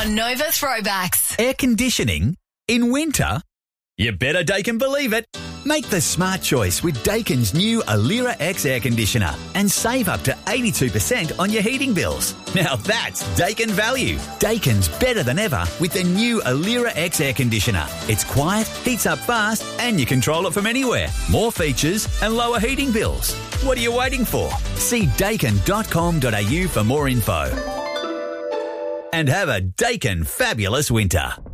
on Nova Throwbacks. Air conditioning in winter? You better Daikin believe it. Make the smart choice with Daikin's new Alira X air conditioner and save up to 82% on your heating bills. Now that's Daikin value. Daikin's better than ever with the new Alira X air conditioner. It's quiet, heats up fast, and you control it from anywhere. More features and lower heating bills. What are you waiting for? See daikin.com.au for more info. And have a Daikin fabulous winter.